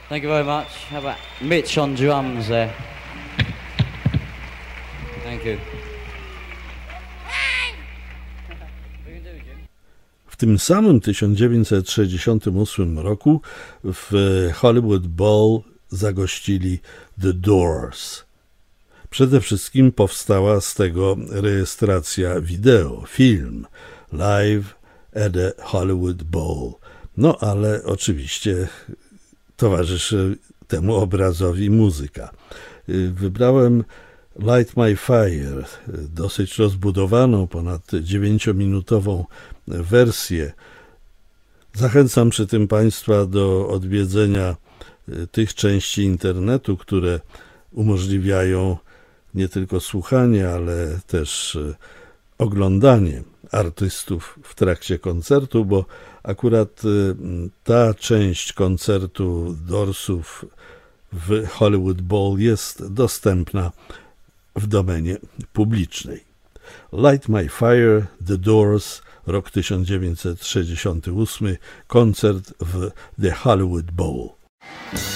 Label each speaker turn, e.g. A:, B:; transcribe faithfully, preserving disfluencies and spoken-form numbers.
A: Thank you very much. How about Mitch on drums there? Thank you.
B: W tym samym tysiąc dziewięćset sześćdziesiątym ósmym roku w Hollywood Bowl zagościli The Doors. Przede wszystkim powstała z tego rejestracja wideo, film Live at the Hollywood Bowl. No ale oczywiście towarzyszy temu obrazowi muzyka. Wybrałem Light My Fire, dosyć rozbudowaną, ponad dziewięciominutową wersję. Zachęcam przy tym Państwa do odwiedzenia tych części internetu, które umożliwiają nie tylko słuchanie, ale też oglądanie artystów w trakcie koncertu, bo akurat ta część koncertu Doorsów w Hollywood Bowl jest dostępna w domenie publicznej. Light My Fire, The Doors, rok tysiąc dziewięćset sześćdziesiąty ósmy, koncert w The Hollywood Bowl.